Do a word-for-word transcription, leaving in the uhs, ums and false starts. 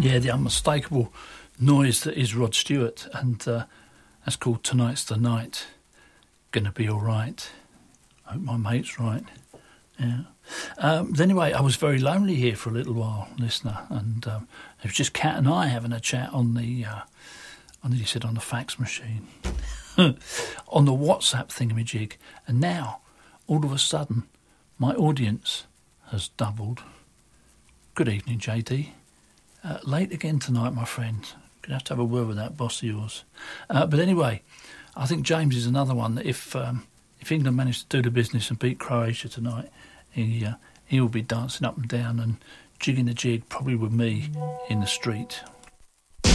Yeah, the unmistakable noise that is Rod Stewart, and uh, that's called Tonight's the Night. Gonna be all right. Hope my mate's right. Yeah. Um, but anyway, I was very lonely here for a little while, listener, and um, it was just Kat and I having a chat on the, uh, I nearly said on the fax machine, on the WhatsApp thingamajig, and now, all of a sudden, my audience has doubled. Good evening, J D. Uh, late again tonight, my friend. Gonna have to have a word with that boss of yours. Uh, but anyway, I think James is another one that if um, if England manage to do the business and beat Croatia tonight, he uh, he will be dancing up and down and jigging the jig, probably with me in the street.